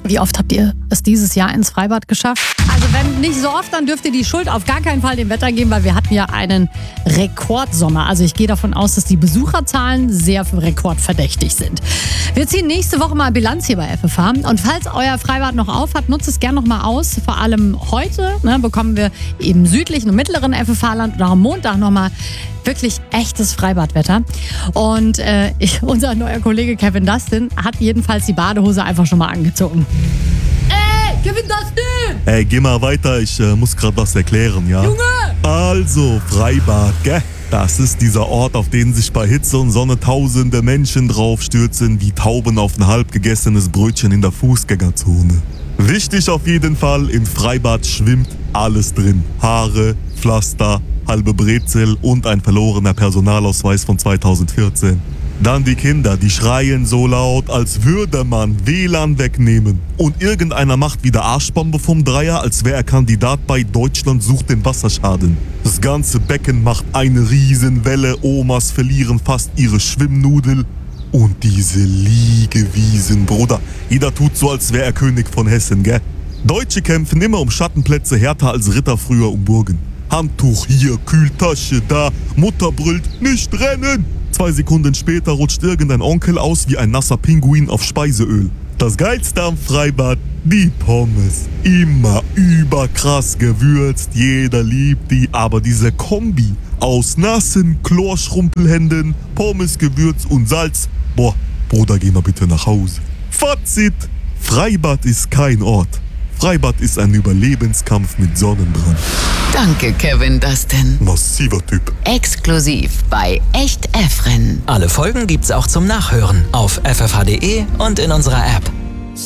Wie oft habt ihr es dieses Jahr ins Freibad geschafft? Also wenn nicht so oft, dann dürft ihr die Schuld auf gar keinen Fall dem Wetter geben, weil wir hatten ja einen Rekordsommer. Also ich gehe davon aus, dass die Besucherzahlen sehr rekordverdächtig sind. Wir ziehen nächste Woche mal Bilanz hier bei FFH. Und falls euer Freibad noch auf hat, nutzt es gerne noch mal aus. Vor allem heute bekommen wir im südlichen und mittleren FFH-Land und auch am Montag noch mal wirklich echtes Freibadwetter. Und unser neuer Kollege Kevin Dustin hat jedenfalls die Badehose einfach schon mal angezogen. Ey, Kevin Dustin! Ey, geh mal weiter, ich muss gerade was erklären, ja? Junge! Also, Freibad, gell? Das ist dieser Ort, auf den sich bei Hitze und Sonne tausende Menschen draufstürzen, wie Tauben auf ein halb gegessenes Brötchen in der Fußgängerzone. Wichtig auf jeden Fall, im Freibad schwimmt alles drin. Haare, Pflaster, halbe Brezel und ein verlorener Personalausweis von 2014. Dann die Kinder, die schreien so laut, als würde man WLAN wegnehmen. Und irgendeiner macht wieder Arschbombe vom Dreier, als wäre er Kandidat bei Deutschland sucht den Wasserschaden. Das ganze Becken macht eine Riesenwelle, Omas verlieren fast ihre Schwimmnudel. Und diese Liegewiesen, Bruder, jeder tut so, als wäre er König von Hessen, gell? Deutsche kämpfen immer um Schattenplätze härter als Ritter früher um Burgen. Handtuch hier, Kühltasche da, Mutter brüllt, nicht rennen! 2 Sekunden später rutscht irgendein Onkel aus wie ein nasser Pinguin auf Speiseöl. Das Geilste am Freibad, die Pommes. Immer überkrass gewürzt, jeder liebt die. Aber diese Kombi aus nassen Chlorschrumpelhänden, Pommes, Gewürz und Salz. Boah, Bruder, geh mal bitte nach Hause. Fazit, Freibad ist kein Ort. Freibad ist ein Überlebenskampf mit Sonnenbrand. Danke, Kevin Dustin. Massiver Typ. Exklusiv bei Echt Efren. Alle Folgen gibt's auch zum Nachhören auf ffh.de und in unserer App.